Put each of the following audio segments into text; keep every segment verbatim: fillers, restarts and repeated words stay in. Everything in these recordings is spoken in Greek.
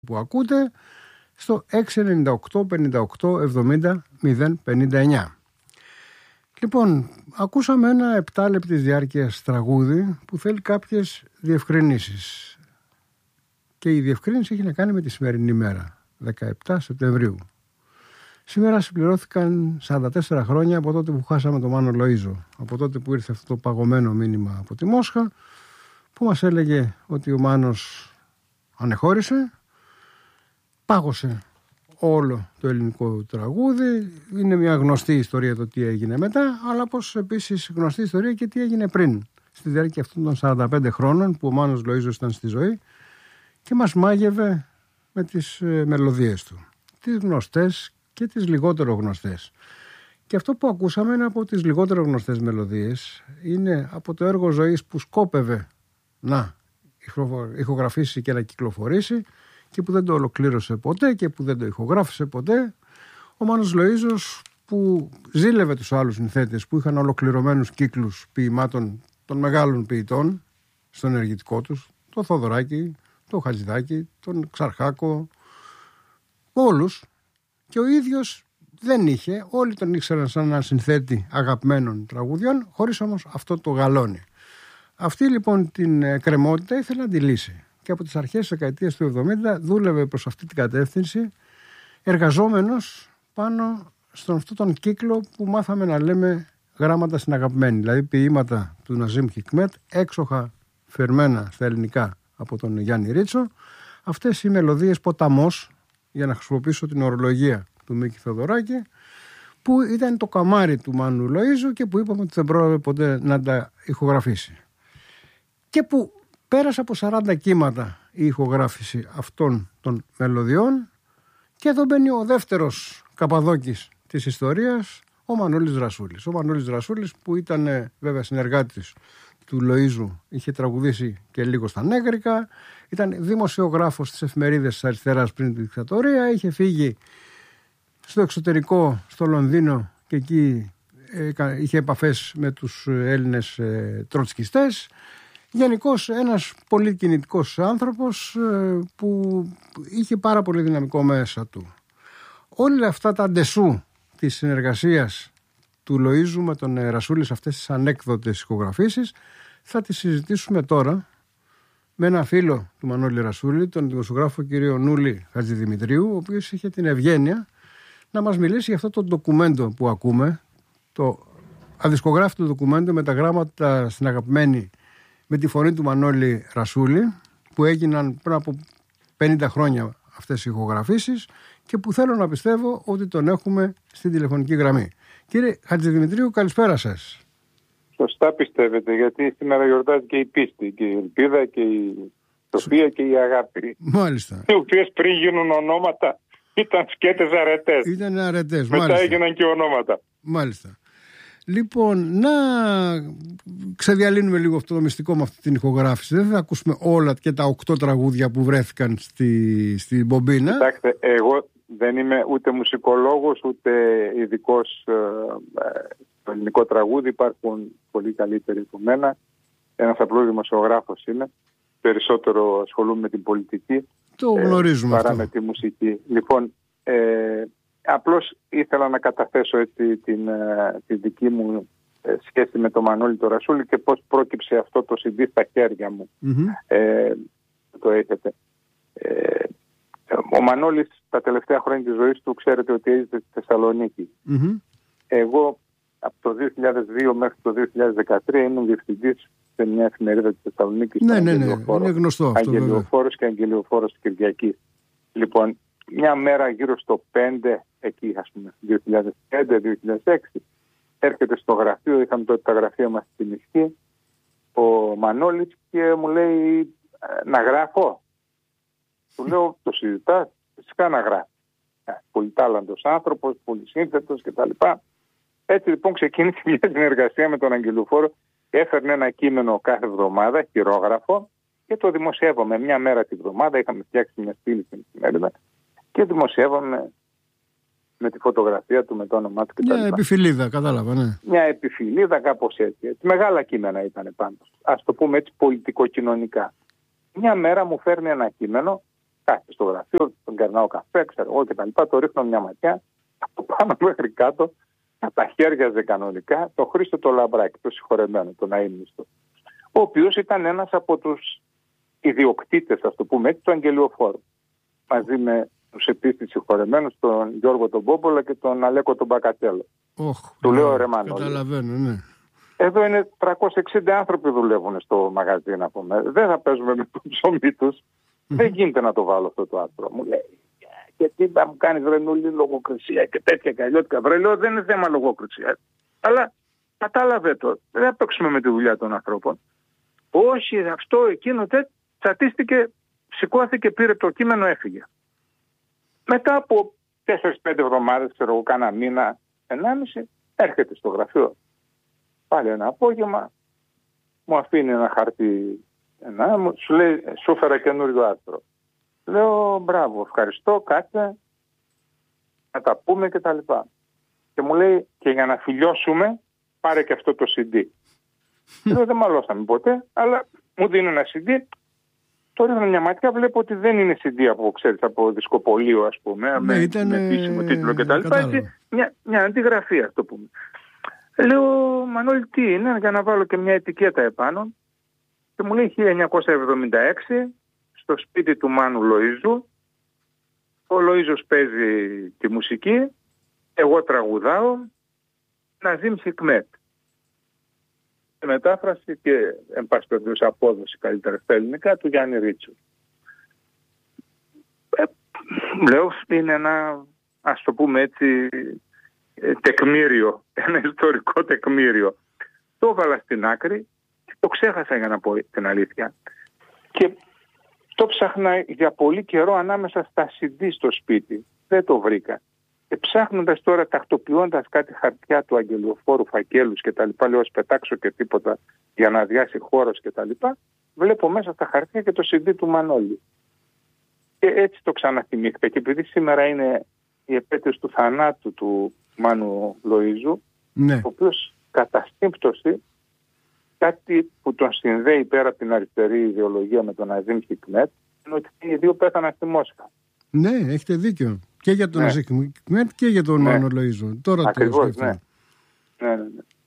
που ακούτε στο έξι εννιά οκτώ πενήντα οκτώ εβδομήντα μηδέν πενήντα εννιά. Λοιπόν, ακούσαμε ένα επτά λεπτής διάρκειας τραγούδι που θέλει κάποιες διευκρινήσεις. Και η διευκρίνηση έχει να κάνει με τη σημερινή ημέρα, δεκαεπτά Σεπτεμβρίου. Σήμερα συμπληρώθηκαν σαράντα τέσσερα χρόνια από τότε που χάσαμε τον Μάνο Λοΐζο, από τότε που ήρθε αυτό το παγωμένο μήνυμα από τη Μόσχα, που μας έλεγε ότι ο Μάνος ανεχώρησε, πάγωσε όλο το ελληνικό τραγούδι. Είναι μια γνωστή ιστορία το τι έγινε μετά, αλλά πως επίσης γνωστή ιστορία και τι έγινε πριν, στη διάρκεια αυτών των σαράντα πέντε χρόνων που ο Μάνος Λοΐζος ήταν στη ζωή και μας μάγευε με τις ε, μελωδίες του, τις γνωστές και τις λιγότερο γνωστές. Και αυτό που ακούσαμε είναι από τις λιγότερο γνωστές μελωδίες, είναι από το έργο ζωής που σκόπευε να ηχογραφήσει και να κυκλοφορήσει και που δεν το ολοκλήρωσε ποτέ και που δεν το ηχογράφησε ποτέ, ο Μάνος Λοΐζος, που ζήλευε τους άλλους συνθέτες που είχαν ολοκληρωμένους κύκλους ποιημάτων των μεγάλων ποιητών στο ενεργητικό τους, το Θοδωράκη, το Χατζηδάκη, τον Ξαρχάκο, όλους, και ο ίδιος δεν είχε, όλοι τον ήξεραν σαν ένα συνθέτη αγαπημένων τραγουδιών, χωρίς όμως αυτό το γαλόνι. Αυτή λοιπόν την κρεμότητα ήθελε να τη λύσει και από τις αρχές της δεκαετίας του εβδομήντα δούλευε προς αυτή την κατεύθυνση, εργαζόμενος πάνω στον αυτόν τον κύκλο που μάθαμε να λέμε γράμματα στην αγαπημένη, δηλαδή ποίηματα του Ναζίμ Χικμέτ, έξοχα φερμένα στα ελληνικά από τον Γιάννη Ρίτσο, αυτές οι μελωδίες ποταμός, για να χρησιμοποιήσω την ορολογία του Μίκη Θοδωράκη, που ήταν το καμάρι του Μάνου Λοΐζου και που είπαμε ότι δεν πρόλαβε ποτέ να τα ηχογραφήσει. Και που πέρασε από σαράντα κύματα η ηχογράφηση αυτών των μελωδιών, και εδώ μπαίνει ο δεύτερος Καπαδόκης της ιστορίας, ο Μανώλης Ρασούλης. Ο Μανώλης Ρασούλης, που ήταν βέβαια συνεργάτης του Λοΐζου, είχε τραγουδήσει και λίγο στα νέγρικα, ήταν δημοσιογράφος στις εφημερίδες της αριστεράς πριν τη δικτατορία, είχε φύγει στο εξωτερικό, στο Λονδίνο, και εκεί ε, είχε επαφές με τους Έλληνες ε, τροτσκιστές. Γενικώς ένας πολύ κινητικός άνθρωπος ε, που είχε πάρα πολύ δυναμικό μέσα του. Όλα αυτά τα ντεσού της συνεργασίας του Λοΐζου με τον ε, Ρασούλη σε αυτές τις ανέκδοτες ηχογραφήσεις θα τις συζητήσουμε τώρα με ένα φίλο του Μανώλη Ρασούλη, τον δημοσιογράφο κύριο Νούλη Χατζηδημητρίου, ο οποίος είχε την ευγένεια να μας μιλήσει για αυτό το ντοκουμέντο που ακούμε, το αδισκογράφητο ντοκουμέντο με τα γράμματα στην αγαπημένη με τη φωνή του Μανώλη Ρασούλη, που έγιναν πριν από πενήντα χρόνια αυτές οι ηχογραφήσεις και που θέλω να πιστεύω ότι τον έχουμε στην τηλεφωνική γραμμή. Κύριε Χατζηδημητρίου, καλησπέρα σας. Σωστά πιστεύετε, γιατί σήμερα γιορτάζει και η πίστη, και η ελπίδα, και η σοφία και η αγάπη. Μάλιστα. Οι οποίες πριν γίνουν ονόματα ήταν σκέτες αρετές. Ήταν αρετές, Μετά μάλιστα. έγιναν και ονόματα. Μάλιστα. Λοιπόν, να ξεδιαλύνουμε λίγο αυτό το μυστικό με αυτή την ηχογράφηση. Δεν θα ακούσουμε όλα και τα οκτώ τραγούδια που βρέθηκαν στη, στην μπομπίνα. Κοιτάξτε, εγώ δεν είμαι ούτε μουσικολόγος, ούτε ειδικός ε, ε, στο ελληνικό τραγούδι. Υπάρχουν πολύ καλύτεροι από μένα. Ένας απλός δημοσιογράφος είμαι. Περισσότερο ασχολούμαι με την πολιτική. Το γνωρίζουμε ε, παρά αυτό. με τη μουσική. Λοιπόν, ε, απλώς ήθελα να καταθέσω έτσι την, την δική μου σχέση με τον Μανώλη το Ρασούλη και πώς πρόκειψε αυτό το σι ντι στα χέρια μου. Mm-hmm. Ε, το έχετε. Ε, ο Μανώλης τα τελευταία χρόνια της ζωής του, ξέρετε ότι έζησε στη Θεσσαλονίκη. Mm-hmm. Εγώ από το δύο χιλιάδες δύο μέχρι το δύο χιλιάδες δεκατρία ήμουν διευθυντής σε μια εφημερίδα της Θεσσαλονίκης. Ναι, ναι, ναι, είναι γνωστό αυτό. Αγγελιοφόρος και Αγγελιοφόρος της Κυριακής. Λοιπόν, μια μέρα γύρω στο πέντε, εκεί ας πούμε, δύο χιλιάδες πέντε δύο χιλιάδες έξι, έρχεται στο γραφείο, είχαμε τότε τα γραφεία μας στη Μισχή, ο Μανώλης, και μου λέει να γράφω. Του λέω, το συζητάς? Φυσικά να γράφω. Πολυτάλαντος άνθρωπος, πολυσύνθετος κτλ. Έτσι λοιπόν ξεκίνησε μια συνεργασία με τον Αγγελιοφόρο. Έφερνε ένα κείμενο κάθε εβδομάδα, χειρόγραφο, και το δημοσιεύαμε μια μέρα τη βδομάδα. Είχαμε φτιάξει μια στήλη στην εφημερίδα και δημοσιεύαμε με τη φωτογραφία του, με το όνομά του κτλ. Μια επιφυλίδα, κατάλαβα, ναι. Μια επιφυλίδα, κάπως έτσι, έτσι. Μεγάλα κείμενα ήταν πάντως. Ας το πούμε έτσι πολιτικοκοινωνικά. Μια μέρα μου φέρνει ένα κείμενο Κάθεται στο γραφείο, τον κερνάω καφέ, ξέρω εγώ κτλ. Το ρίχνω μια ματιά, από πάνω μέχρι κάτω, τα χέρια κανονικά, το Χρήστο το Λαμπράκη, το συγχωρεμένο, τον αείμνηστο, ο οποίος ήταν ένας από τους ιδιοκτήτες, ας το πούμε έτσι, του Αγγελιοφόρου. Μαζί με τους επίσης συγχωρεμένους, τον Γιώργο τον Μπόμπολα και τον Αλέκο τον Μπακατέλο. Oh, του λέω ρε Μανώλη. Καταλαβαίνω, ναι. Εδώ είναι τριακόσιοι εξήντα άνθρωποι δουλεύουν στο μαγαζί, να πούμε. Δεν θα παίζουμε με το ψωμί τους. Mm-hmm. Δεν γίνεται να το βάλω αυτό το άστρο. Μου λέει, και τι θα μου κάνεις Βρενούλη, λογοκρισία και τέτοια και αλλιώτικα. Βρε, λέω, δεν είναι θέμα λογοκρισία. Αλλά κατάλαβε το. Δεν θα παίξουμε με τη δουλειά των ανθρώπων. Όχι, αυτό, εκείνο, τέτοιο. Τσατίστηκε, σηκώθηκε, πήρε το κείμενο, έφυγε. Μετά από τέσσερις πέντε εβδομάδες, ξέρω εγώ, κάνα μήνα, ενάμιση, έρχεται στο γραφείο. Πάλι ένα απόγευμα, μου αφήνει ένα χαρτί, ένα, σου λέει, σου έφερα καινούριο άρθρο. Λέω, μπράβο, ευχαριστώ, κάτσε, να τα πούμε και τα λοιπά. Και μου λέει, και για να φιλιώσουμε, πάρε και αυτό το σι ντι. Λέω, δεν μαλώσαμε ποτέ, αλλά μου δίνει ένα σι ντι. Το ρίχνω μια ματιά, βλέπω ότι δεν είναι σι ντι από, ξέρεις, από δισκοπολείο, ας πούμε, ναι, με, ήταν, με επίσημο τίτλο κτλ. Μια, μια αντιγραφή, ας το πούμε. Λέω, Μανώλη, τι είναι, για να βάλω και μια ετικέτα επάνω. Και μου λέει χίλια εννιακόσια εβδομήντα έξι, στο σπίτι του Μάνου Λοΐζου. Ο Λοΐζος παίζει τη μουσική, εγώ τραγουδάω, Ναζίμ Χικμέτ. Η μετάφραση και εν πάση περιπτώσει απόδοση καλύτερα στα ελληνικά του Γιάννη Ρίτσου. Ε, λέω, είναι ένα, ας το πούμε έτσι, τεκμήριο, ένα ιστορικό τεκμήριο. Το έβαλα στην άκρη και το ξέχασα, για να πω την αλήθεια. Και το ψάχνα για πολύ καιρό ανάμεσα στα σι ντι στο σπίτι. Δεν το βρήκα. Και ψάχνοντας τώρα, τακτοποιώντας κάτι χαρτιά του Αγγελιοφόρου, φακέλους και τα λοιπά, λέω, ας πετάξω και τίποτα για να αδειάσει χώρος και τα λοιπά, βλέπω μέσα στα χαρτιά και το σι ντι του Μανώλη. Και έτσι το ξαναθυμήθηκα. Και επειδή σήμερα είναι η επέτειος του θανάτου του Μάνου Λοΐζου, ναι, ο οποίος κατά σύμπτωση, κάτι που τον συνδέει πέρα από την αριστερή ιδεολογία με τον Ναζίμ Χικμέτ, είναι ότι οι δύο πέθαναν στη Μόσχα. Ναι, έχετε δίκιο. Και για τον Ναζίμ ναι. Χικμέτ και για τον ναι. Μάνο Λοΐζου. Τώρα ακριβώς, το ναι. Ναι, ναι, ναι.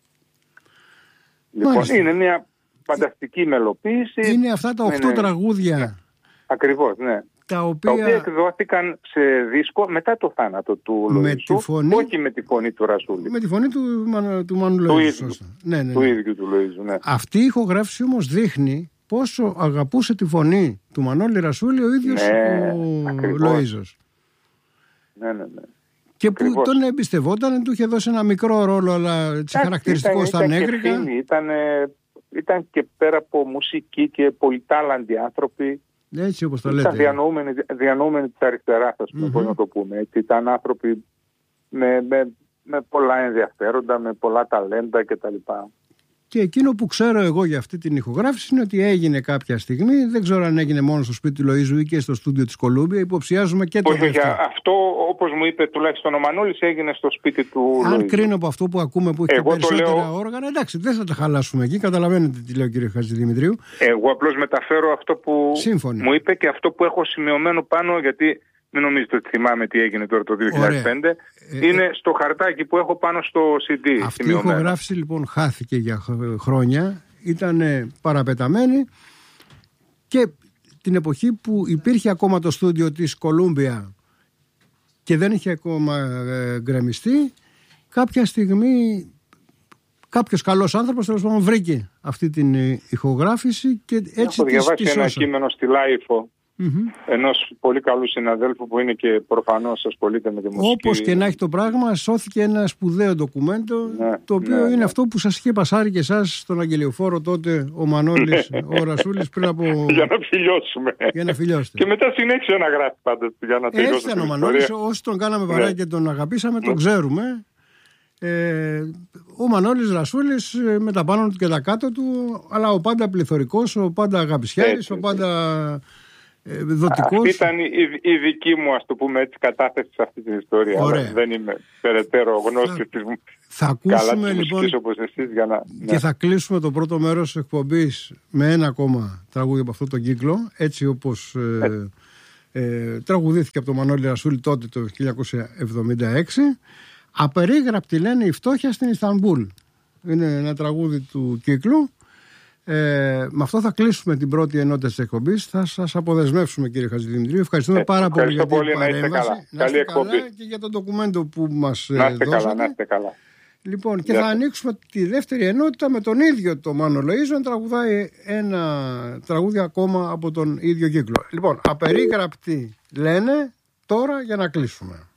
Λοιπόν, μάλιστα, είναι μια φανταστική μελοποίηση. Είναι αυτά τα οκτώ ναι, τραγούδια. Ναι. Ακριβώς, ναι. Τα οποία... τα οποία εκδόθηκαν σε δίσκο μετά το θάνατο του Λοΐζου, φωνή... όχι με τη φωνή του Ρασούλη. Με τη φωνή του, του Μάνου Λοΐζου. Ναι, ναι, ναι. Του ίδιου του Λοΐζου, ναι. Αυτή η ηχογράφηση όμως δείχνει πόσο αγαπούσε τη φωνή του Μανώλη Ρασούλη ο ίδιος ναι, ο Λοΐζος. Ναι, ναι, ναι. Και που ακριβώς τον εμπιστευόταν, του είχε δώσει ένα μικρό ρόλο, αλλά έτσι χαρακτηριστικό ήταν, στα νέγρικα. Ήταν, ήταν και πέρα από μουσική και πολυτάλαντοι άνθρωποι. Έτσι όπως το λέτε. Ήταν διανοούμενοι, διανοούμενοι της αριστεράς, ας πούμε, mm-hmm. πώς να το πούμε. Έτσι, ήταν άνθρωποι με, με, με πολλά ενδιαφέροντα, με πολλά ταλέντα κτλ. Και εκείνο που ξέρω εγώ για αυτή την ηχογράφηση είναι ότι έγινε κάποια στιγμή, δεν ξέρω αν έγινε μόνο στο σπίτι του Λοΐζου ή και στο στούντιο της Κολούμπια, υποψιάζουμε και το δεύτερο. Για αυτό, όπως μου είπε τουλάχιστον ο Μανώλης, έγινε στο σπίτι του Αν Λοΐζου. κρίνω από αυτό που ακούμε που έχει περισσότερα λέω... όργανα, εντάξει, δεν θα τα χαλάσουμε εκεί, καταλαβαίνετε τι λέει ο κ. Χατζηδημητρίου. Εγώ απλώς μεταφέρω αυτό που Σύμφωνοι. μου είπε και αυτό που έχω σημειωμένο πάνω, γιατί μην νομίζετε ότι θυμάμαι τι έγινε τώρα το δύο χιλιάδες πέντε. Ε, είναι ε, στο χαρτάκι που έχω πάνω στο σι ντι. Αυτή η ηχογράφηση λοιπόν χάθηκε για χρόνια, ήταν παραπεταμένη και την εποχή που υπήρχε ακόμα το στούντιο της Κολούμπια και δεν είχε ακόμα ε, γκρεμιστεί, κάποια στιγμή κάποιος καλός άνθρωπος τέλος πάντων βρήκε αυτή την ηχογράφηση και έτσι έχω διαβάσει ένα κείμενο στη Λάιφο. Mm-hmm. ενός πολύ καλού συναδέλφου που είναι και προφανώς ασχολείται με τη μουσική. Όπως και να έχει το πράγμα, σώθηκε ένα σπουδαίο ντοκουμέντο, ναι, το οποίο ναι, είναι ναι. αυτό που σας είχε πασάρει και εσάς στον Αγγελιοφόρο τότε ο Μανώλης, ο Ρασούλης πριν από... για να φιλιώσουμε. Για να φιλιώσετε. Και μετά συνέχισε να γράφει πάντα για να τελειώσει. Έτσι ήταν ο Μανώλης, όσοι τον κάναμε παρά ναι. και τον αγαπήσαμε, τον ναι. ξέρουμε. Ε, ο Μανώλης Ρασούλης με τα πάνω του και τα κάτω του, αλλά ο πάντα πληθωρικός, ο πάντα αγαπησιάρης, ο πάντα... Δοτικός. Αυτή ήταν η, η δική μου, ας το πούμε έτσι, κατάθεση σε αυτή την ιστορία. Αλλά δεν είμαι περαιτέρω γνώστης της καλά της λοιπόν, μουσικής όπως εσείς για να... Και ναι. θα κλείσουμε το πρώτο μέρος της εκπομπής με ένα ακόμα τραγούδι από αυτό τον κύκλο, έτσι όπως ε, Ε, τραγουδήθηκε από τον Μανώλη Ρασούλη τότε το χίλια εννιακόσια εβδομήντα έξι. Απερίγραπτη λένε η φτώχεια στην Ιστανμπούλ. Είναι ένα τραγούδι του κύκλου. Ε, με αυτό θα κλείσουμε την πρώτη ενότητα της εκπομπής. Θα σας αποδεσμεύσουμε, κύριε Χατζηδημητρίου. Ευχαριστούμε ε, πάρα πολύ για την πολύ, παρέμβαση. Να είστε καλά, να είστε καλά και για το ντοκουμέντο που μας να είστε δώσατε. Καλά, να είστε καλά. Λοιπόν, και θα ανοίξουμε τη δεύτερη ενότητα με τον ίδιο το Μάνο Λοΐζο να τραγουδάει ένα τραγούδι ακόμα από τον ίδιο κύκλο. Λοιπόν, απερίγραπτη λένε τώρα για να κλείσουμε.